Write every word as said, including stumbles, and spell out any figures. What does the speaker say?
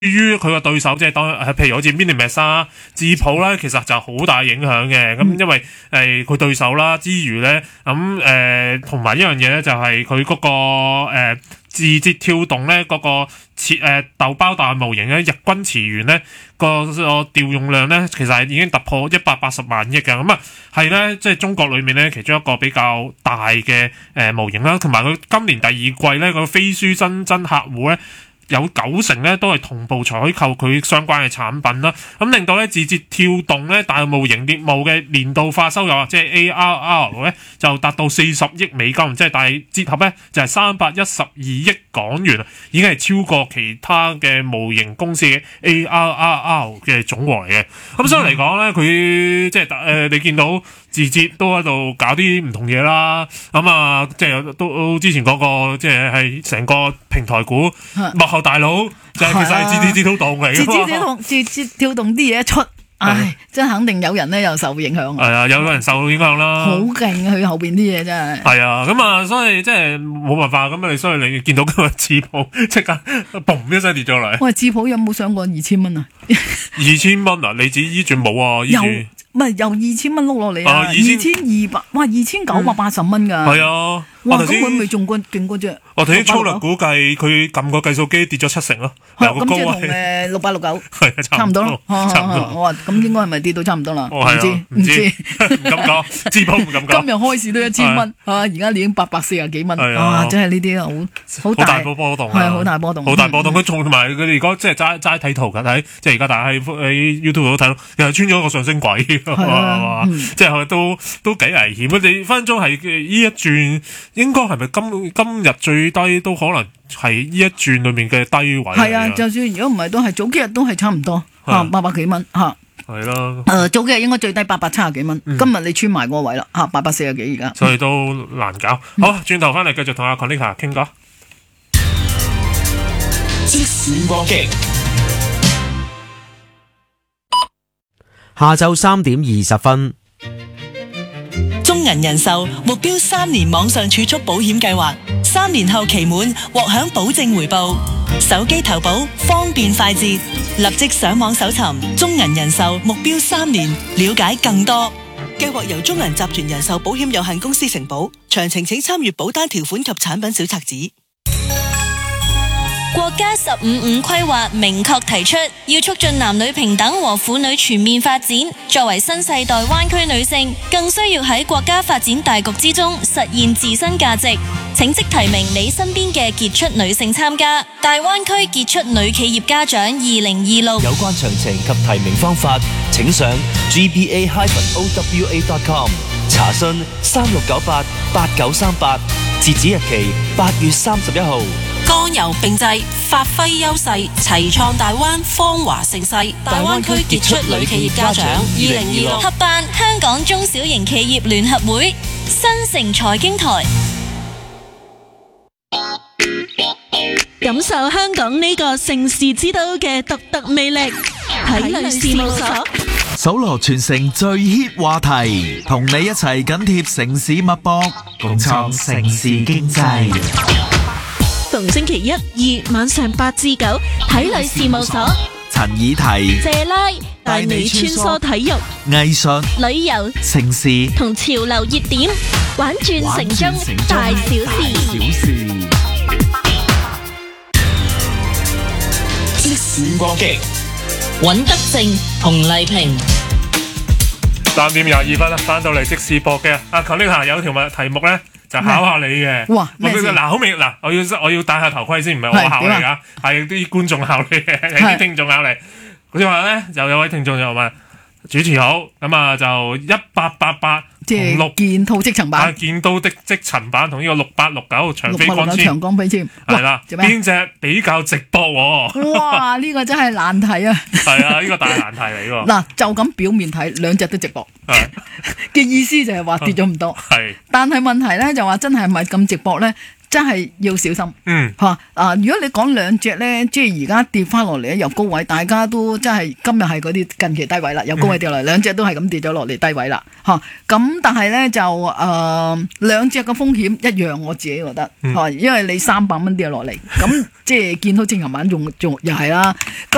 於佢個對手，即係當譬如好似 Minimax 啊、智普啦，其實就好大影響嘅。咁、嗯、因為誒佢對手啦之餘咧，咁誒同埋一樣嘢咧就係佢嗰個誒、呃、字節跳動咧嗰、那個誒、呃、豆包大模型咧日均池源咧個個調用量咧其實係已經突破一百八十萬億嘅。咁啊係咧，即係中國裏面咧其中一個比較大嘅誒、呃、模型啦，同埋佢今年第二季咧個飛書新增客戶咧。有九成咧都係同步採購佢相關嘅產品啦，咁令到咧字節跳動咧大模型業務嘅年度化收入即係 A R R 咧就達到四十億美金，即係大折合咧就係三百一十二億港元，已經係超過其他嘅模型公司嘅 A R R R 嘅總和嚟嘅。咁所以嚟講咧，佢即係誒、呃、你見到字節都喺度搞啲唔同嘢啦，咁啊即係都之前講過，即係係成個平台股幕後大佬就係、是、其實係字節跳動嚟嘅。字節跳動字節跳動啲嘢一出，唉，真係肯定有人咧又受影響。係啊，有人受影響啦。好勁啊！佢後邊啲嘢真係。係啊，咁啊，所以即係冇辦法咁啊，所以你見到今日智普即刻嘣一聲跌咗嚟。 喂，智普有冇上過二千蚊啊？ 二千蚊啊？你指依住冇啊？依住。 唔係由二千蚊碌落嚟啊！二千二百，哇！二千九百八十蚊噶。 係啊， 哇！咁會唔會仲過勁過啫？ 我頭先粗略估計，佢撳個計數機跌咗七成咯。 係咁即係同誒六八六九係差唔多咯。差唔多。我話咁應該係咪跌到差唔多啦？唔知唔知， 唔敢講，智普唔敢講。 今日開市都一千蚊，係嘛？而家已經八百四十幾蚊。哇！真係呢啲好好大波動。 係好大波動。 好大波動。佢仲同埋佢哋如果即係齋齋睇圖㗎睇，即係而家大家喺喺 YouTube 度睇到，又係穿咗一個上升軌。係嘛，即係都都幾危險。你分分鐘係呢一轉，應該係咪今今日最低都可能係呢一轉裏面嘅低位？ 係啊，就算如果唔係都係早幾日都係差唔多吓，八百幾蚊吓。 係咯。 誒，早幾日應該最低八百七十幾蚊，今日你穿埋嗰個位啦吓，八百四十幾而家。 所以都難搞。好，轉頭翻嚟繼續同阿 Conita 傾過。 即時搏擊。 下晝三點二十分， 中銀人壽目標三年網上儲蓄保險計劃，三年後期滿獲享保證回報，手機投保方便快捷，立即上網搜尋中銀人壽目標三年，了解更多。計劃由中銀集團人壽保險有限公司承保，詳情請參閱保單條款及產品小冊子。 國家十五五規劃明確提出，要促進男女平等和婦女全面發展。作為新世代灣區女性，更需要喺國家發展大局之中實現自身價值。請即提名你身邊嘅傑出女性參加大灣區傑出女企業家獎二零二六。 有關詳情及提名方法，請上 g b a dash o w a dot com 查詢三六九八八九三八，截止日期八月三十一號。 剛柔並濟，發揮優勢，齊創大灣芳華盛世。大灣區傑出女企業家獎二零二六合辦香港中小型企業聯合會，新城財經台。 感受香港呢個盛事之都嘅獨特魅力，體女事務所搜羅全城最 hit 話題，同你一齊緊貼城市脈搏，共創城市經濟。 逢星期一、二晚上八至九，體女事務所， 陳以提、 謝拉帶你穿梭體育、 藝術、 旅遊、 城市同潮流熱點，玩轉城中大小事。 即時搏擊， 尹德正、洪麗萍。 三點廿二分啦，翻到嚟即時搏擊。阿 Conita 有條問題目咧。就考下你嘅， 哇！ 嗱，好明嗱，我要我要戴下頭盔先，唔係我考你噶，係啲觀眾考你嘅，係啲聽眾考你。嗰啲話咧，就有位聽眾就問主持好，咁啊就一八八八即係六件套積層版， 見到的積層版同呢個六八六九長飛光纖， 長光飛纖係啦，邊隻比較直播？ 哇！呢個真係難題啊！ 係啊，呢個大難題嚟喎。 嗱，就咁表面睇，兩隻都直播。嘅意思就係話跌咗唔多， 係， 但係問題咧就話真係咪咁直播咧？真係要小心， 嗯吓啊！如果你講兩隻咧，即係而家跌翻落嚟咧，由高位，大家都真係今日係嗰啲近期低位啦，由高位跌落嚟，兩隻都係咁跌咗落嚟低位啦，吓咁，但係咧就誒兩隻嘅風險一樣，我自己覺得吓，因為你三百蚊跌落嚟，咁即係見到正行板仲仲又係啦。